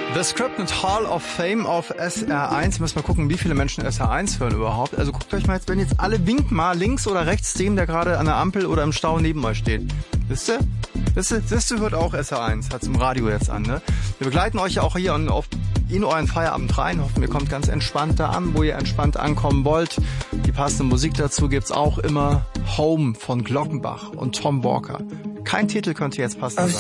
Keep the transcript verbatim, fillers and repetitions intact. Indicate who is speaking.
Speaker 1: The Script mit Hall of Fame auf S R eins. Müssen wir gucken, wie viele Menschen S R eins hören überhaupt. Also guckt euch mal jetzt, wenn jetzt alle winkt mal links oder rechts dem, der gerade an der Ampel oder im Stau neben euch steht. Wisst ihr? Wisst ihr, wisst ihr hört auch S R eins. Hat's im Radio jetzt an, ne? Wir begleiten euch ja auch hier auf, in euren Feierabend rein. Hoffen, ihr kommt ganz entspannt da an, wo ihr entspannt ankommen wollt. Die passende Musik dazu gibt's auch immer. Home von Glockenbach und Tom Walker. Kein Titel könnte jetzt passend sein.